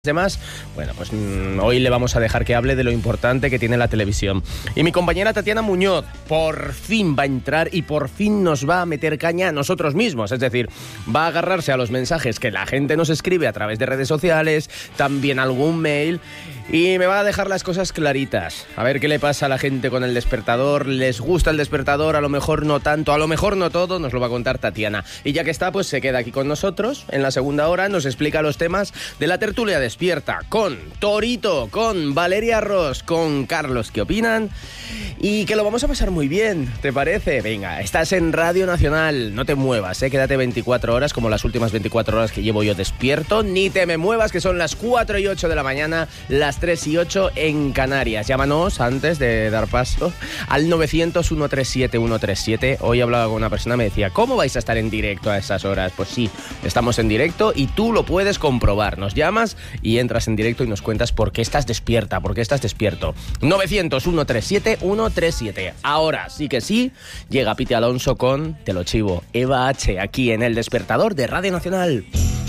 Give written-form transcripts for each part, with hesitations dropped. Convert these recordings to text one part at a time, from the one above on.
Demás, bueno, pues hoy le vamos a dejar que hable de lo importante que tiene la televisión. Y mi compañera Tatiana Muñoz por fin va a entrar y por fin nos va a meter caña a nosotros mismos. Es decir, va a agarrarse a los mensajes que la gente nos escribe a través de redes sociales, también algún mail, y me va a dejar las cosas claritas. A ver qué le pasa a la gente con el despertador. ¿Les gusta el despertador? A lo mejor no tanto, a lo mejor no todo. Nos lo va a contar Tatiana. Y ya que está, pues se queda aquí con nosotros. En la segunda hora nos explica los temas de la tertulia Despierta con Torito, con Valeria Ross, con Carlos. ¿Qué opinan? Y que lo vamos a pasar muy bien, ¿te parece? Venga, estás en Radio Nacional. No te muevas, quédate 24 horas como las últimas 24 horas que llevo yo despierto. Ni te me muevas, que son las 4 y 8 de la mañana, las 3 y 8 en Canarias. Llámanos antes de dar paso al 900-137-137. Hoy hablaba con una persona, me decía, ¿cómo vais a estar en directo a esas horas? Pues sí, estamos en directo y tú lo puedes comprobar. Nos llamas y entras en directo y nos cuentas por qué estás despierta, por qué estás despierto. 900-137-137. Ahora sí que sí, llega Piti Alonso con Te lo chivo, Eva H, aquí en El Despertador de Radio Nacional.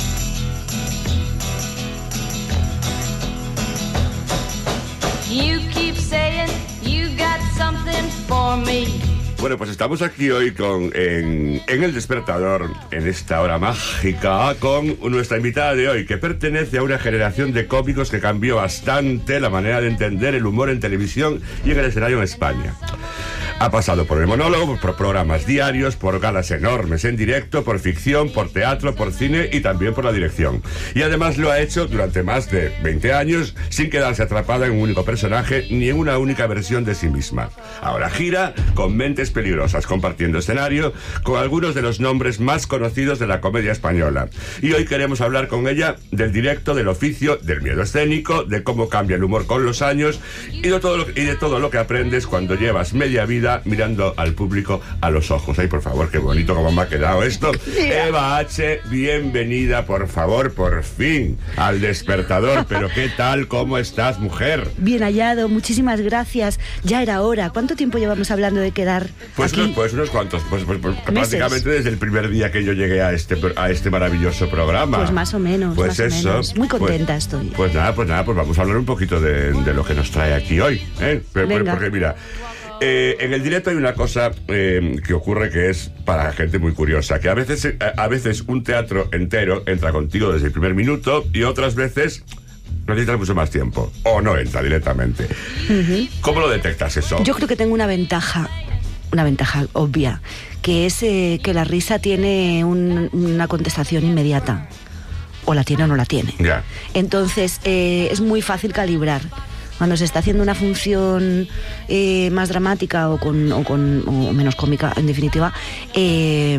You keep saying you got something for me. Bueno, pues estamos aquí hoy en El Despertador, en esta hora mágica, con nuestra invitada de hoy, que pertenece a una generación de cómicos que cambió bastante la manera de entender el humor en televisión y en el escenario en España. Ha pasado por el monólogo, por programas diarios, por galas enormes en directo, por ficción, por teatro, por cine y también por la dirección. Y además lo ha hecho durante más de 20 años sin quedarse atrapada en un único personaje ni en una única versión de sí misma. Ahora gira con Mentes Peligrosas, compartiendo escenario con algunos de los nombres más conocidos de la comedia española. Y hoy queremos hablar con ella del directo, del oficio, del miedo escénico, de cómo cambia el humor con los años y de todo lo que aprendes cuando llevas media vida mirando al público a los ojos. Ay, por favor, qué bonito cómo me ha quedado esto. Eva H, bienvenida, por favor, por fin, al Despertador. Pero ¿qué tal? ¿Cómo estás, mujer? Bien hallado, muchísimas gracias. Ya era hora. ¿Cuánto tiempo llevamos hablando de quedar pues aquí? Unos cuantos. Pues prácticamente desde el primer día que yo llegué a este maravilloso programa. Pues más o menos. Pues más eso. O menos. Muy contenta estoy. Pues nada, pues vamos a hablar un poquito de lo que nos trae aquí hoy. Porque mira, en el directo hay una cosa que ocurre que es para gente muy curiosa, que a veces un teatro entero entra contigo desde el primer minuto y otras veces necesitas mucho más tiempo o no entra directamente. Uh-huh. ¿Cómo lo detectas eso? Yo creo que tengo una ventaja obvia, que es que la risa tiene una contestación inmediata. O la tiene o no la tiene. Yeah. Entonces es muy fácil calibrar. Cuando se está haciendo una función más dramática o menos cómica, en definitiva, es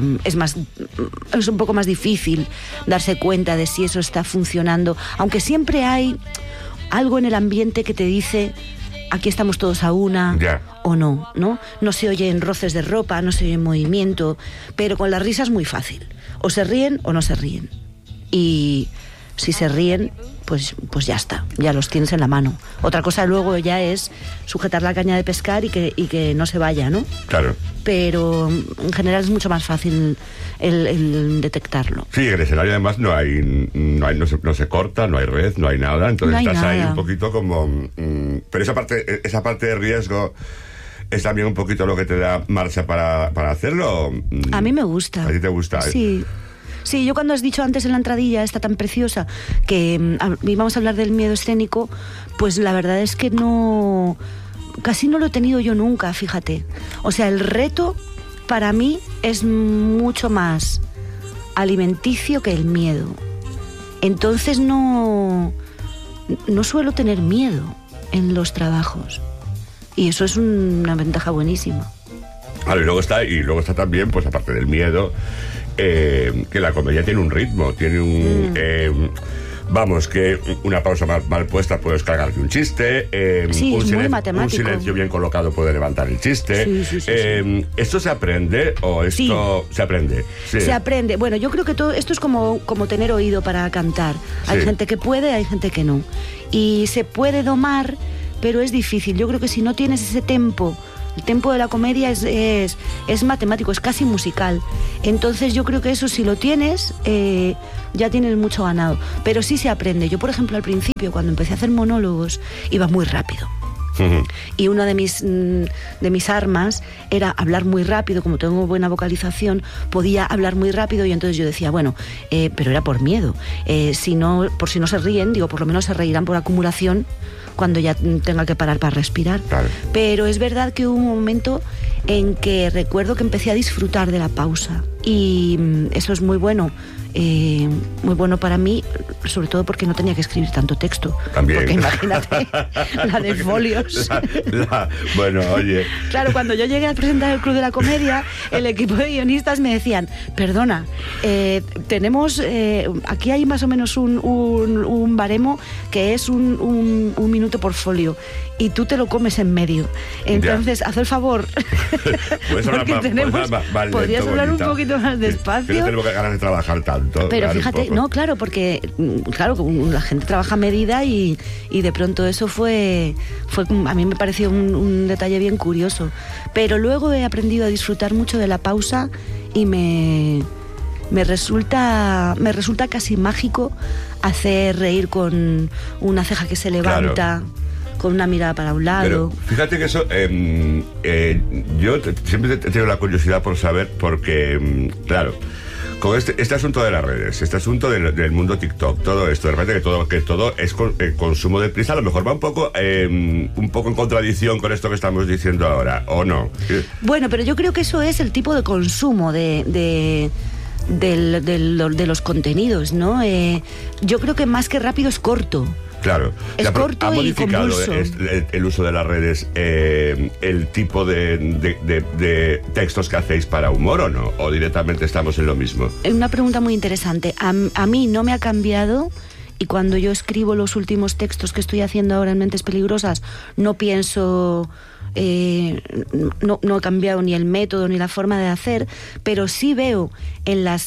un poco más difícil darse cuenta de si eso está funcionando, aunque siempre hay algo en el ambiente que te dice aquí estamos todos a una, yeah, o no. No se oyen roces de ropa, no se oye movimiento, pero con la risa es muy fácil. O se ríen o no se ríen. Y si se ríen, pues ya está, ya los tienes en la mano. Otra cosa luego ya es sujetar la caña de pescar y que no se vaya, ¿no? Claro. Pero en general es mucho más fácil el detectarlo. Sí, en el escenario además no se corta, no hay red, no hay nada, entonces no hay estás nada. Ahí un poquito como... pero esa parte de riesgo es también un poquito lo que te da marcha para hacerlo. A mí me gusta. ¿A ti te gusta? Sí. Sí, yo cuando has dicho antes en la entradilla, esta tan preciosa, que íbamos a hablar del miedo escénico, pues la verdad es que casi no lo he tenido yo nunca, fíjate. O sea, el reto para mí es mucho más alimenticio que el miedo. Entonces no suelo tener miedo en los trabajos. Y eso es una ventaja buenísima. Claro, y luego está también, pues aparte del miedo, que la comedia tiene un ritmo, tiene que una pausa mal puesta puede cargarte un chiste, sí, un silencio bien colocado puede levantar el chiste. Sí. ¿Esto se aprende o esto se aprende? Sí. Se aprende. Bueno, yo creo que todo esto es como tener oído para cantar. Hay gente que puede, hay gente que no. Y se puede domar, pero es difícil. Yo creo que si no tienes ese tempo El tempo de la comedia es matemático, es casi musical. Entonces yo creo que eso, si lo tienes, ya tienes mucho ganado. Pero sí se aprende. Yo, por ejemplo, al principio, cuando empecé a hacer monólogos, iba muy rápido. Y una de mis armas era hablar muy rápido. Como tengo buena vocalización, podía hablar muy rápido, y entonces yo decía, bueno, pero era por miedo. Por si no se ríen, digo, por lo menos se reirán por acumulación cuando ya tenga que parar para respirar. Claro. Pero es verdad que hubo un momento en que recuerdo que empecé a disfrutar de la pausa, y eso es muy bueno. Muy bueno para mí, sobre todo porque no tenía que escribir tanto texto. También. Porque imagínate la de folios. Bueno, oye. Claro, cuando yo llegué a presentar el Club de la Comedia, el equipo de guionistas me decían, perdona, tenemos, aquí hay más o menos un baremo que es un minuto por folio, y tú te lo comes en medio. Entonces, haz el favor. Podrías hablar un poquito más despacio. Que no tenemos ganas de trabajar tanto. Pero fíjate, no, claro, porque la gente trabaja a medida, y de pronto eso fue a mí me pareció un detalle bien curioso. Pero luego he aprendido a disfrutar mucho de la pausa, y me resulta casi mágico hacer reír con una ceja que se levanta. Claro. Con una mirada para un lado. Pero fíjate que eso, yo siempre he tenido la curiosidad por saber, porque, claro, con este asunto de las redes, este asunto del mundo TikTok, todo esto, de repente que todo es consumo de prisa, a lo mejor va un poco en contradicción con esto que estamos diciendo ahora, ¿o no? Bueno, pero yo creo que eso es el tipo de consumo de los contenidos, ¿no? Yo creo que más que rápido es corto. Claro. Es corto ¿Ha modificado y convulso el uso de las redes el tipo de textos que hacéis para humor, o no? ¿O directamente estamos en lo mismo? Una pregunta muy interesante. A mí no me ha cambiado, y cuando yo escribo los últimos textos que estoy haciendo ahora en Mentes Peligrosas, no pienso... no he cambiado ni el método ni la forma de hacer, pero sí veo en la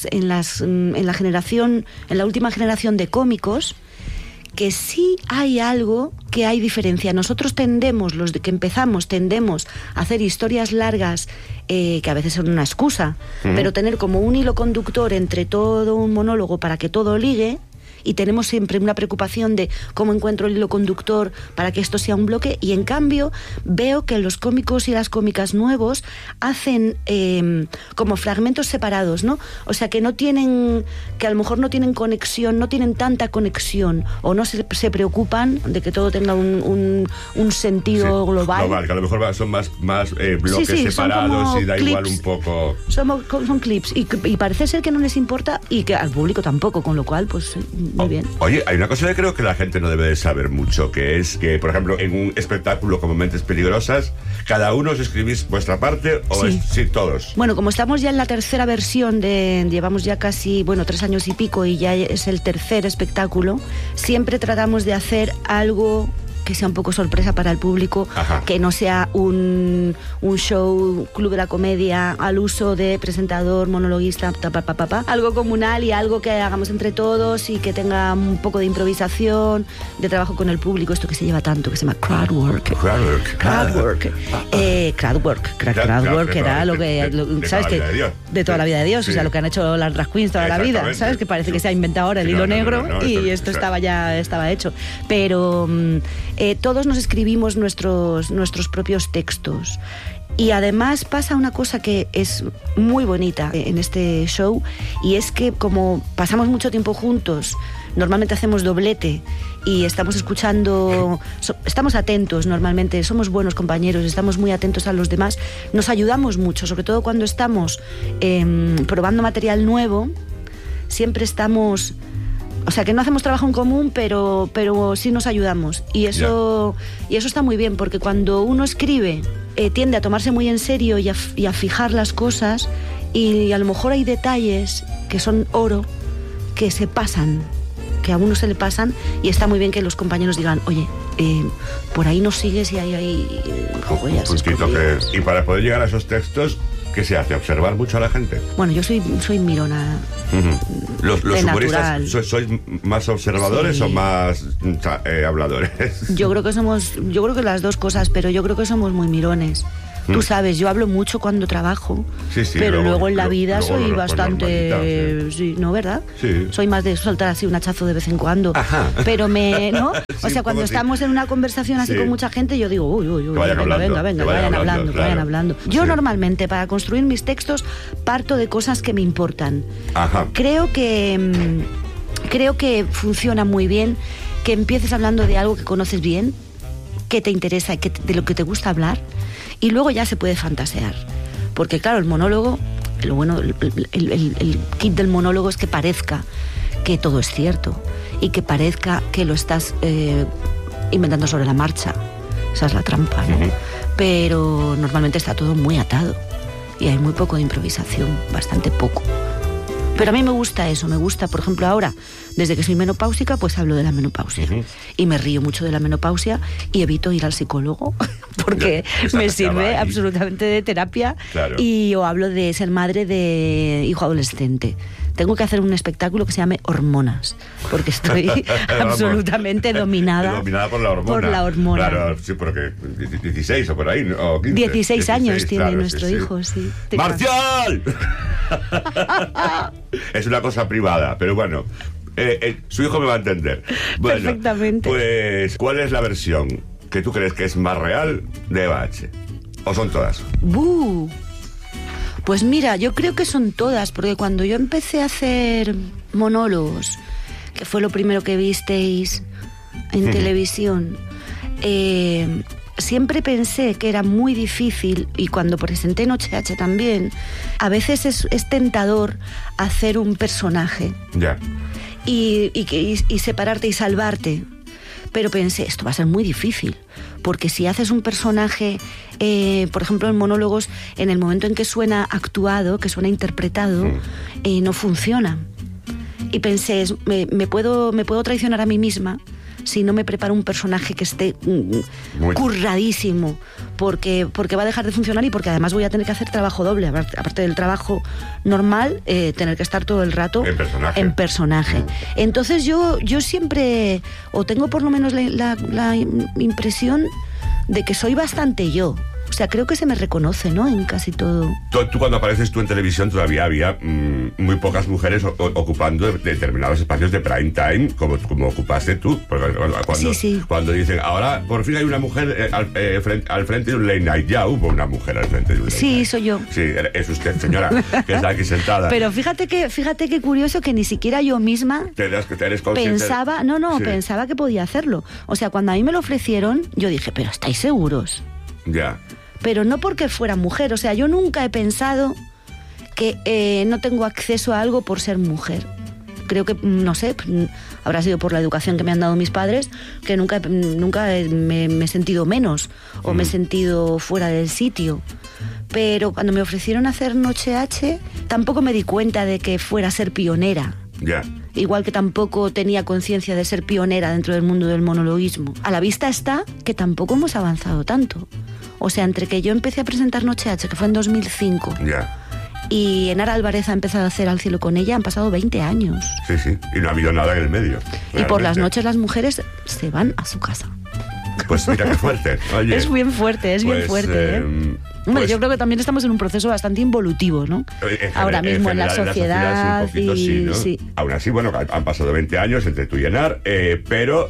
última generación de cómicos que sí hay algo, que hay diferencia. Nosotros los que empezamos, tendemos a hacer historias largas, que a veces son una excusa, pero tener como un hilo conductor entre todo un monólogo para que todo ligue, y tenemos siempre una preocupación de cómo encuentro el hilo conductor para que esto sea un bloque. Y en cambio veo que los cómicos y las cómicas nuevos hacen como fragmentos separados, ¿no? O sea, que a lo mejor no tienen conexión, no tienen tanta conexión, o no se preocupan de que todo tenga un sentido global. Que a lo mejor son más bloques separados, y da clips, igual un poco. Son clips, y parece ser que no les importa, y que al público tampoco, con lo cual, pues... Muy bien. Oye, hay una cosa que creo que la gente no debe de saber mucho, que es que, por ejemplo, en un espectáculo como Mentes Peligrosas, ¿cada uno os escribís vuestra parte o sí, todos? Bueno, como estamos ya en la tercera versión, llevamos ya casi, 3 años y pico, y ya es el tercer espectáculo, siempre tratamos de hacer algo que sea un poco sorpresa para el público. Ajá. Que no sea un show Club de la Comedia al uso de presentador, monologuista, algo comunal, y algo que hagamos entre todos, y que tenga un poco de improvisación, de trabajo con el público, esto que se lleva tanto, que se llama crowdwork. Crowdwork era lo que, ¿sabes? De toda la vida de Dios, sí. O sea, lo que han hecho las drag queens toda la vida, ¿sabes? Que parece que se ha inventado ahora el hilo negro, y esto estaba hecho. Pero todos nos escribimos nuestros propios textos. Y además pasa una cosa que es muy bonita en este show, y es que como pasamos mucho tiempo juntos, normalmente hacemos doblete, y estamos escuchando, estamos atentos normalmente, somos buenos compañeros, estamos muy atentos a los demás, nos ayudamos mucho, sobre todo cuando estamos probando material nuevo, siempre estamos... O sea, que no hacemos trabajo en común, pero sí nos ayudamos. Y eso está muy bien, porque cuando uno escribe, tiende a tomarse muy en serio y a fijar las cosas, y a lo mejor hay detalles que son oro, que se pasan, que a uno se le pasan, y está muy bien que los compañeros digan, oye, por ahí no sigues y hay joyas. Y para poder llegar a esos textos, ¿qué se hace? ¿Observar mucho a la gente? Bueno, yo soy mirona. ¿Los humoristas sois más observadores o más habladores? Yo creo que las dos cosas, pero yo creo que somos muy mirones. Tú sabes, yo hablo mucho cuando trabajo, Sí, sí, pero luego en la vida luego soy lo bastante... normalita, sí, ¿no, verdad? Sí. Soy más de soltar así un hachazo de vez en cuando. Ajá. Pero ¿no? Sí, O sea, un cuando poco sí. estamos en una conversación así Sí. con mucha gente, yo digo, uy, Que vayan hablando, venga, que vayan hablando, que vayan claro. hablando. Yo Sí. normalmente, para construir mis textos, parto de cosas que me importan. Ajá. Creo que funciona muy bien que empieces hablando de algo que conoces bien, que te interesa, de lo que te gusta hablar, y luego ya se puede fantasear. Porque claro, el monólogo, lo bueno, el kit del monólogo es que parezca que todo es cierto y que parezca que lo estás inventando sobre la marcha. Esa es la trampa, ¿no? Ujú. Pero normalmente está todo muy atado y hay muy poco de improvisación, bastante poco. Pero a mí me gusta eso, me gusta, por ejemplo, ahora, desde que soy menopáusica, pues hablo de la menopausia. Ujú. Y me río mucho de la menopausia y evito ir al psicólogo porque Ya, me estaba sirve ahí. absolutamente de terapia. Claro. Y o hablo de ser madre de hijo adolescente. Tengo que hacer un espectáculo que se llame Hormonas, porque estoy absolutamente dominada. Dominada por la hormona. Por la hormona. Claro, sí, porque 16 o por ahí, ¿no? O 15. 16 años tiene claro, nuestro hijo, sí. ¡Marcial! Es una cosa privada, pero bueno, su hijo me va a entender. Bueno, Perfectamente. Pues, ¿cuál es la versión que tú crees que es más real de Eva H? ¿O son todas? ¡Bú! Pues mira, yo creo que son todas, porque cuando yo empecé a hacer monólogos, que fue lo primero que visteis en televisión, siempre pensé que era muy difícil, y cuando presenté Noche H también, a veces es tentador hacer un personaje Ya. y separarte y salvarte. Pero pensé, esto va a ser muy difícil, porque si haces un personaje, por ejemplo en monólogos, en el momento en que suena actuado, que suena interpretado, no funciona. Y pensé, me puedo traicionar a mí misma si no me preparo un personaje que esté Muy- curradísimo, porque va a dejar de funcionar y porque además voy a tener que hacer trabajo doble, aparte del trabajo normal, tener que estar todo el rato En personaje. Entonces yo siempre, o tengo por lo menos la impresión de que soy bastante yo. O sea, creo que se me reconoce, ¿no? En casi todo. Tú cuando apareces tú en televisión todavía había muy pocas mujeres ocupando determinados espacios de prime time como ocupaste tú. Porque cuando, Sí. cuando dicen, ahora por fin hay una mujer al frente de un late night, ya hubo una mujer al frente de un late Sí, night. soy yo. Sí, es usted, señora, que está aquí sentada. Pero fíjate que curioso que ni siquiera yo misma Eres consciente. pensaba, Sí. pensaba que podía hacerlo. O sea, cuando a mí me lo ofrecieron, yo dije, pero ¿estáis seguros? Ya. Pero no porque fuera mujer, o sea, yo nunca he pensado que no tengo acceso a algo por ser mujer. Creo que, no sé, habrá sido por la educación que me han dado mis padres, que nunca me he sentido menos o me he sentido fuera del sitio. Pero cuando me ofrecieron hacer Noche H, tampoco me di cuenta de que fuera a ser pionera. Ya. Igual que tampoco tenía conciencia de ser pionera dentro del mundo del monologuismo. A la vista está que tampoco hemos avanzado tanto. O sea, entre que yo empecé a presentar Noche H, que fue en 2005, Ya. y Enara Álvarez ha empezado a hacer Al cielo con ella, han pasado 20 años. Sí, sí. Y no ha habido nada en el medio. Y por las realmente. noches las mujeres se van a su casa. Pues mira qué fuerte. Oye, Es bien fuerte, es bien pues, fuerte. Hombre, pues- yo creo que también estamos en un proceso bastante involutivo, ¿no? Ahora mismo en la sociedad. sí, un poquito sí, ¿no? sí. Aún así, bueno, han pasado 20 años entre tú y Enar, pero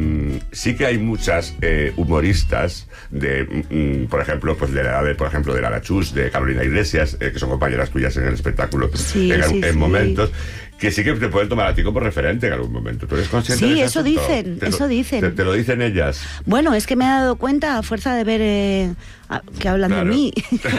sí que hay muchas humoristas por ejemplo, pues de la edad por ejemplo, de Lara Chus, de Carolina Iglesias, que son compañeras tuyas en el espectáculo Sí, en sí. momentos, que sí que te pueden tomar a ti como referente en algún momento. ¿Tú eres consciente Sí, de ese eso asunto? dicen, eso dicen. Te lo dicen ellas. Bueno, es que me he dado cuenta a fuerza de ver que hablan Claro. de mí.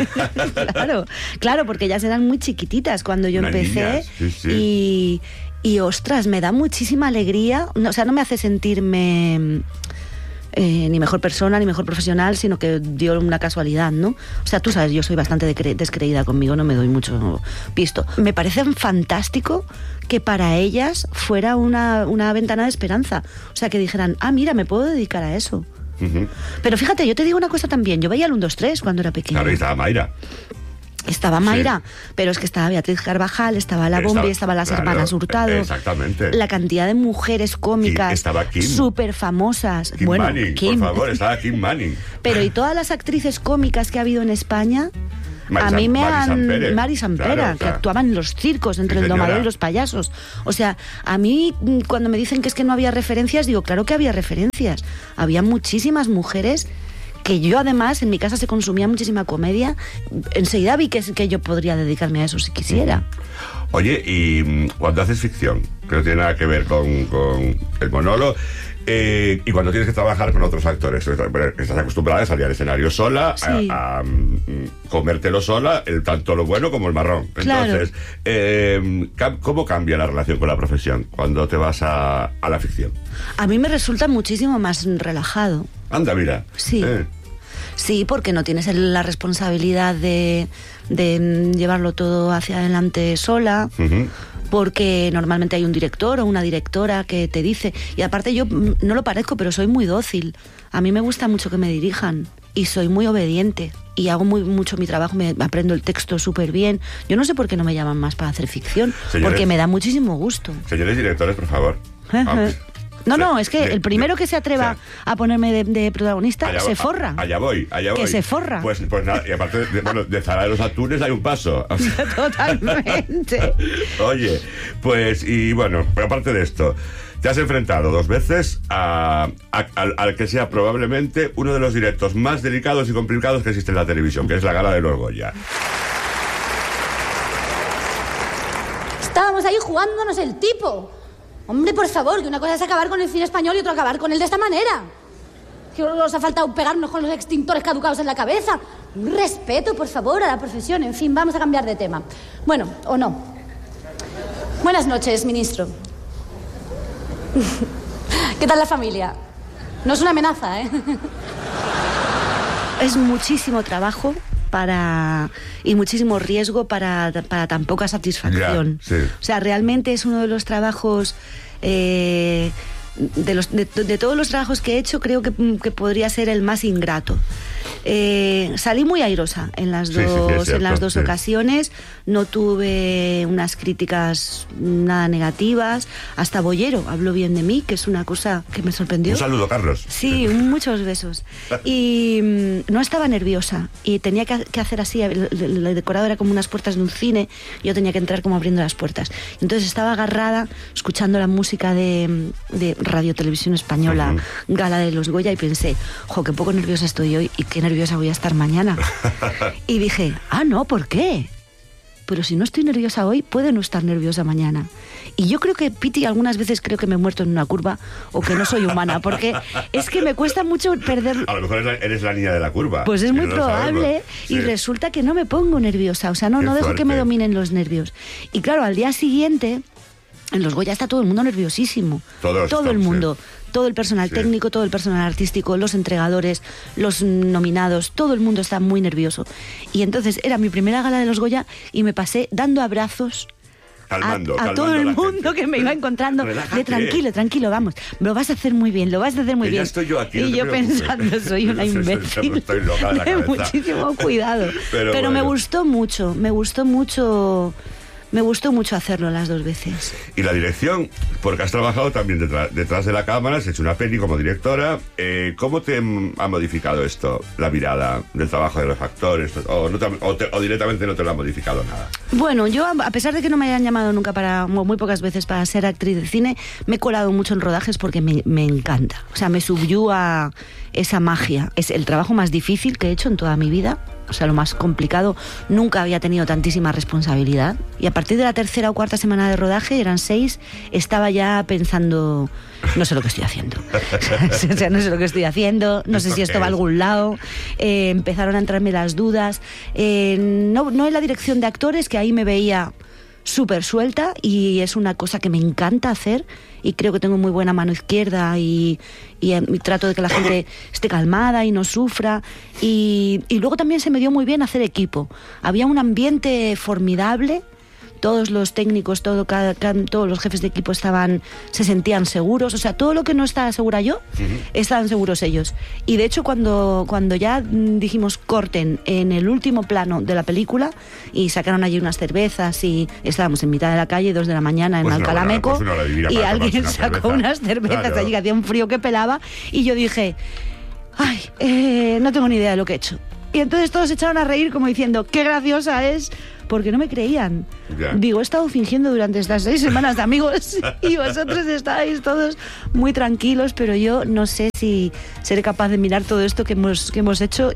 claro, porque ellas eran muy chiquititas cuando yo Unas empecé. niñas, sí. Y ostras, me da muchísima alegría. O sea, no me hace sentirme ni mejor persona, ni mejor profesional, sino que dio una casualidad, ¿no? O sea, tú sabes, yo soy bastante descreída conmigo, no me doy mucho pisto. Me parece fantástico que para ellas fuera una ventana de esperanza. O sea, que dijeran, mira, me puedo dedicar a eso. Ujú. Pero fíjate, yo te digo una cosa también. Yo veía el 1, 2, 3 cuando era pequeña. Claro, y estaba Mayra. Estaba Mayra, pero es que estaba Beatriz Carvajal, estaba La Bombi, estaban las hermanas Hurtado. Exactamente. La cantidad de mujeres cómicas Estaba Kim. súper famosas. Kim Manning, por favor, estaba Kim Manning. Pero y todas las actrices cómicas que ha habido en España, a mí me Mari han... Sampere. Mari Sampera, Claro, que actuaban en los circos, entre Sí, el domador señora. y los payasos. O sea, a mí, cuando me dicen que es que no había referencias, digo, claro que había referencias. Había muchísimas mujeres que yo, además, en mi casa se consumía muchísima comedia. Enseguida vi que yo podría dedicarme a eso si quisiera. Oye, y cuando haces ficción, que no tiene nada que ver con el monólogo, y cuando tienes que trabajar con otros actores, estás acostumbrada a salir al escenario sola, Sí. a comértelo sola, tanto lo bueno como el marrón. Claro. Entonces, ¿cómo cambia la relación con la profesión cuando te vas a la ficción? A mí me resulta muchísimo más relajado. Anda, mira. Sí. Sí, porque no tienes la responsabilidad de llevarlo todo hacia adelante sola, Ujú. porque normalmente hay un director o una directora que te dice, y aparte yo no lo parezco, pero soy muy dócil. A mí me gusta mucho que me dirijan y soy muy obediente y hago mucho mi trabajo, me aprendo el texto súper bien. Yo no sé por qué no me llaman más para hacer ficción, Señores. porque me da muchísimo gusto. Señores directores, por favor. Vamos. No, es que el primero que se atreva a ponerme de protagonista Allá se voy, forra. Allá voy. Que se forra. Pues nada, y aparte, de Zara de los Atunes hay un paso. O sea, Totalmente. Oye, pues, y bueno, pero aparte de esto, te has enfrentado 2 veces al que sea probablemente uno de los directos más delicados y complicados que existe en la televisión, que es la Gala de los Goya. Estábamos ahí jugándonos el tipo. Hombre, por favor, que una cosa es acabar con el cine español y otra acabar con él de esta manera. Que nos ha faltado pegarnos con los extintores caducados en la cabeza. Un respeto, por favor, a la profesión. En fin, vamos a cambiar de tema. Bueno, o no. Buenas noches, ministro. ¿Qué tal la familia? No es una amenaza, ¿eh? Es muchísimo trabajo y muchísimo riesgo para tan poca satisfacción. Ya, sí. O sea, realmente es uno de los trabajos de todos los trabajos que he hecho, creo que podría ser el más ingrato. Salí muy airosa en las dos ocasiones. No tuve unas críticas nada negativas. Hasta Bollero habló bien de mí, que es una cosa que me sorprendió. Un saludo, Carlos. Sí, muchos besos. Y no estaba nerviosa. Y tenía que hacer así. El decorado era como unas puertas de un cine. Yo tenía que entrar como abriendo las puertas. Entonces estaba agarrada, escuchando la música de Radio Televisión Española, Gala de los Goya, y pensé, jo, qué poco nerviosa estoy hoy y qué nerviosa voy a estar mañana. Y dije, no, ¿por qué? Pero si no estoy nerviosa hoy, puedo no estar nerviosa mañana. Y yo creo que, Piti, algunas veces creo que me he muerto en una curva o que no soy humana, porque es que me cuesta mucho perder... A lo mejor eres la niña de la curva. Pues es y muy no lo probable, sabemos. y Sí. resulta que no me pongo nerviosa, o sea, no Qué dejo que me fuerte. dominen los nervios. Y claro, al día siguiente, en los Goya está todo el mundo nerviosísimo. Todos todo el estamos, mundo. sí. Todo el personal Sí. técnico, todo el personal artístico, los entregadores, los nominados, todo el mundo está muy nervioso. Y entonces era mi primera gala de los Goya y me pasé dando abrazos Calmando a todo el la mundo gente. que me iba encontrando. Relájate. Tranquilo, vamos. Lo vas a hacer muy bien, lo vas a hacer muy Que ya bien. estoy yo aquí, no y te yo preocupes. pensando, soy una imbécil. Estoy loca de la cabeza. Muchísimo cuidado. Pero Pero me bueno. gustó mucho, me gustó mucho hacerlo las 2 veces. Y la dirección, porque has trabajado también detrás de la cámara, has hecho una peli como directora. ¿Cómo te ha modificado esto, la mirada del trabajo de los actores? ¿O directamente no te lo ha modificado nada? Bueno, yo, a pesar de que no me hayan llamado nunca muy pocas veces para ser actriz de cine, me he colado mucho en rodajes porque me encanta. O sea, me subyuga esa magia. Es el trabajo más difícil que he hecho en toda mi vida. O sea, lo más complicado. Nunca había tenido tantísima responsabilidad. Y a partir de la 3ª o 4ª semana de rodaje, eran 6, estaba ya pensando, no sé lo que estoy haciendo. O sea, no sé lo que estoy haciendo, no sé si esto va a algún lado. Empezaron a entrarme las dudas. No en la dirección de actores, que ahí me veía súper suelta, y es una cosa que me encanta hacer, y creo que tengo muy buena mano izquierda y trato de que la gente esté calmada y no sufra, y luego también se me dio muy bien hacer equipo. Había un ambiente formidable, todos los técnicos, todos los jefes de equipo se sentían seguros. O sea, todo lo que no estaba segura yo, estaban seguros ellos. Y de hecho, cuando ya dijimos corten en el último plano de la película y sacaron allí unas cervezas y estábamos en mitad de la calle, 2 de la mañana en Alcalá Meco, y alguien sacó unas cervezas allí que hacía un frío que pelaba y yo dije, ay, no tengo ni idea de lo que he hecho. Y entonces todos se echaron a reír como diciendo, qué graciosa es, porque no me creían. Ya. Digo, he estado fingiendo durante estas 6 semanas de amigos y vosotros estáis todos muy tranquilos, pero yo no sé si seré capaz de mirar todo esto que hemos hecho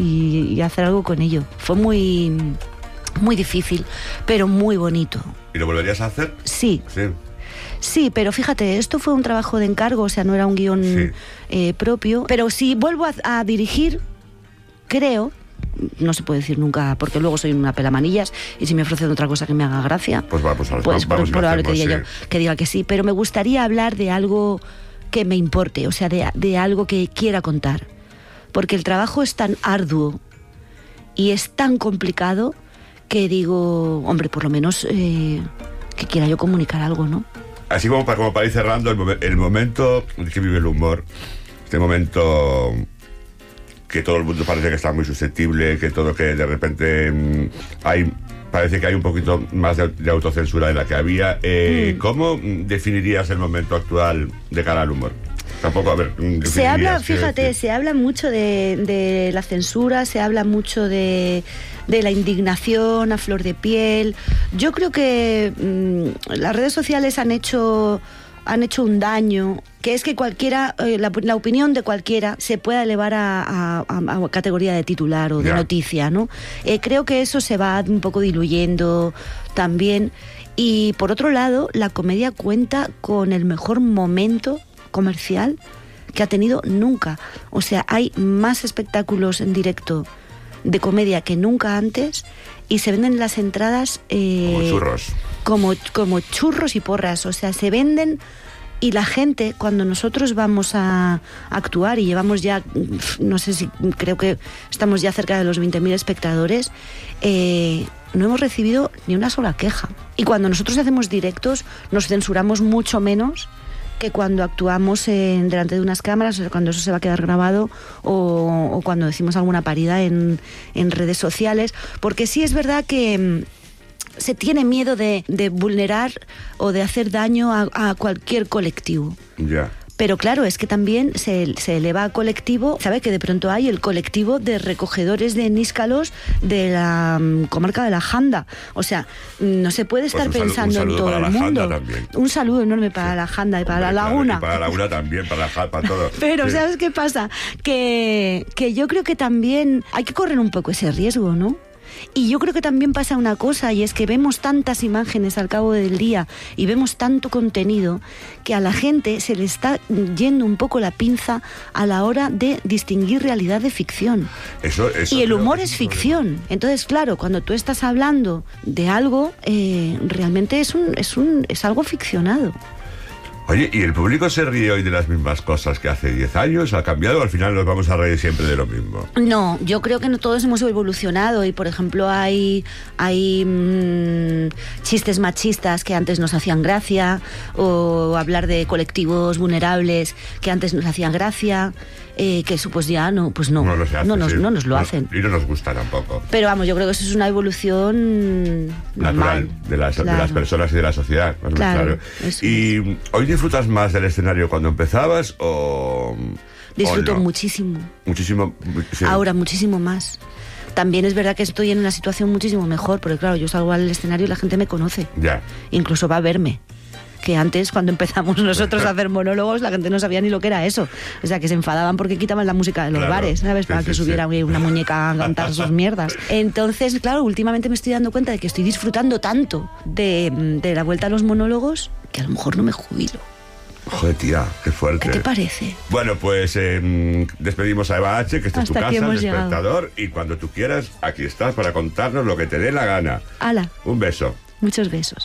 y hacer algo con ello. Fue muy, muy difícil, pero muy bonito. ¿Y lo volverías a hacer? Sí. Sí. Sí, pero fíjate, esto fue un trabajo de encargo, o sea, no era un guión propio. Pero si vuelvo a dirigir, creo, no se puede decir nunca, porque luego soy una pelamanillas y si me ofrecen otra cosa que me haga gracia, pues vamos probable que diga que sí. Pero me gustaría hablar de algo que me importe, o sea, de algo que quiera contar. Porque el trabajo es tan arduo y es tan complicado que digo, hombre, por lo menos que quiera yo comunicar algo, ¿no? Así como para ir cerrando, el momento que vive el humor, este momento que todo el mundo parece que está muy susceptible, que de repente parece que hay un poquito más de autocensura de la que había. ¿Cómo definirías el momento actual de cara al humor? Tampoco, a ver, se habla mucho de la censura, se habla mucho de la indignación a flor de piel. Yo creo que las redes sociales han hecho un daño, que es que cualquiera, la opinión de cualquiera se pueda elevar a categoría de titular o de noticia, ¿no? Creo que eso se va un poco diluyendo también. Y por otro lado, la comedia cuenta con el mejor momento comercial que ha tenido nunca. O sea, hay más espectáculos en directo de comedia que nunca antes y se venden las entradas como churros. Como churros y porras. O sea, se venden y la gente, cuando nosotros vamos a actuar y llevamos ya, no sé si, creo que estamos ya cerca de los 20.000 espectadores, no hemos recibido ni una sola queja. Y cuando nosotros hacemos directos nos censuramos mucho menos que cuando actuamos delante de unas cámaras, o sea, cuando eso se va a quedar grabado o cuando decimos alguna parida en redes sociales, porque sí es verdad que se tiene miedo de vulnerar o de hacer daño a cualquier colectivo. Ya. Pero claro, es que también se eleva a colectivo, ¿sabe? Que de pronto hay el colectivo de recogedores de níscalos de la comarca de la Janda. O sea, no se puede estar pensando en todo el mundo. Un saludo enorme para la Janda y para la Laguna. Y para la Laguna también, para todo. Pero sí. ¿Sabes qué pasa? Que yo creo que también hay que correr un poco ese riesgo, ¿no? Y yo creo que también pasa una cosa, y es que vemos tantas imágenes al cabo del día y vemos tanto contenido que a la gente se le está yendo un poco la pinza a la hora de distinguir realidad de ficción. Eso y el humor es ficción. Entonces, claro, cuando tú estás hablando de algo, realmente es algo ficcionado. Oye, ¿y el público se ríe hoy de las mismas cosas que hace 10 años? ¿Ha cambiado o al final nos vamos a reír siempre de lo mismo? No, yo creo que no todos hemos evolucionado y, por ejemplo, hay chistes machistas que antes nos hacían gracia, o hablar de colectivos vulnerables que antes nos hacían gracia, que eso pues ya no nos lo hacen. Y no nos gusta tampoco. Pero vamos, yo creo que eso es una evolución natural de las personas y de la sociedad. Claro. Y hoy ¿disfrutas más del escenario cuando empezabas o...? Disfruto o no? Muchísimo. Muchísimo. Sí. Ahora, muchísimo más. También es verdad que estoy en una situación muchísimo mejor, porque claro, yo salgo al escenario y la gente me conoce. Ya. Incluso va a verme. Que antes, cuando empezamos nosotros a hacer monólogos, la gente no sabía ni lo que era eso. O sea, que se enfadaban porque quitaban la música de los bares, ¿sabes? Para que subiera una muñeca a cantar sus mierdas. Entonces, claro, últimamente me estoy dando cuenta de que estoy disfrutando tanto de la vuelta a los monólogos que a lo mejor no me jubilo. Joder, tía, qué fuerte. ¿Qué te parece? Bueno, pues despedimos a Eva H, que esta es tu casa, el despertador, llegado. Y cuando tú quieras, aquí estás para contarnos lo que te dé la gana. ¡Hala! Un beso. Muchos besos.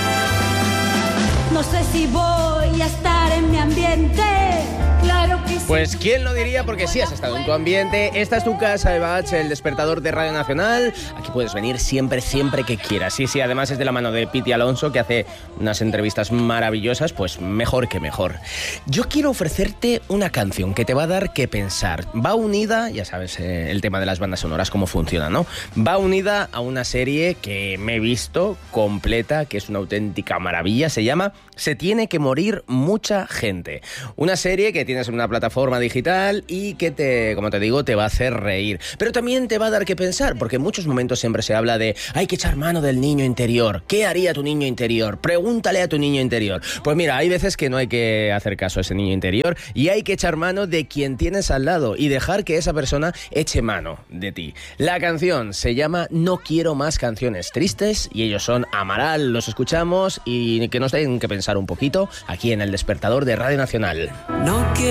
No sé si voy a estar en mi ambiente. Claro que sí. Pues quién lo diría, porque sí has estado en tu ambiente. Esta es tu casa, Eva H, el despertador de Radio Nacional. Aquí puedes venir siempre que quieras. Sí, además es de la mano de Piti Alonso, que hace unas entrevistas maravillosas, pues mejor que mejor. Yo quiero ofrecerte una canción que te va a dar que pensar. Va unida, ya sabes, el tema de las bandas sonoras, cómo funciona, ¿no? Va unida a una serie que me he visto completa, que es una auténtica maravilla. Se llama Se tiene que morir mucha gente. Una serie que tienes en una plataforma digital y que como te digo, te va a hacer reír. Pero también te va a dar que pensar, porque en muchos momentos siempre se habla de hay que echar mano del niño interior. ¿Qué haría tu niño interior? Pregúntale a tu niño interior. Pues mira, hay veces que no hay que hacer caso a ese niño interior y hay que echar mano de quien tienes al lado y dejar que esa persona eche mano de ti. La canción se llama No quiero más canciones tristes y ellos son Amaral. Los escuchamos y que nos den que pensar un poquito aquí en El Despertador de Radio Nacional. No quiero